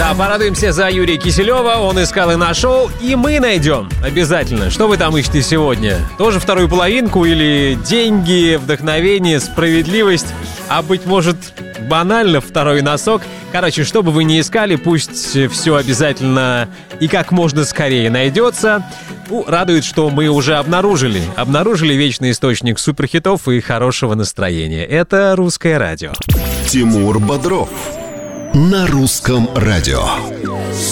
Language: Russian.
Да, порадуемся за Юрия Киселева. Он искал и нашел, и мы найдем обязательно. Что вы там ищете сегодня? Тоже вторую половинку или деньги, вдохновение, справедливость? А быть может, банально второй носок? Короче, что бы вы ни искали, пусть все обязательно и как можно скорее найдется. Радует, что мы уже обнаружили вечный источник суперхитов и хорошего настроения. Это «Русское радио». Тимур Бодров на Русском радио.